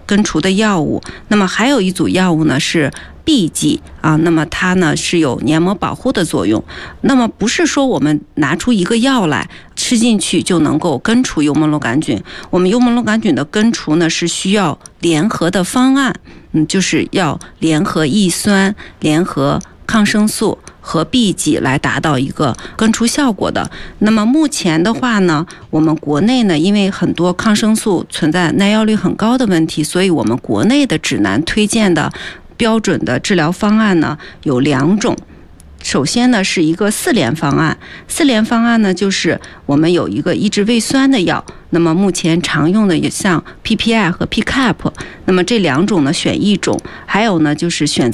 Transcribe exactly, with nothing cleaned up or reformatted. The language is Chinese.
根除的药物。那么还有一组药物呢是B剂啊，那么它呢是有黏膜保护的作用。那么不是说我们拿出一个药来吃进去就能够根除幽门螺杆菌，我们幽门螺杆菌的根除呢是需要联合的方案，嗯，就是要联合抑酸、联合抗生素和 B 剂来达到一个根除效果的。那么目前的话呢，我们国内呢，因为很多抗生素存在耐药率很高的问题，所以我们国内的指南推荐的标准的治疗方案呢有两种。首先呢是一个四联方案，四联方案呢就是我们有一个抑制胃酸的药，那么目前常用的也像 P P I 和 P C A P， 那么这两种呢选一种，还有呢就是选择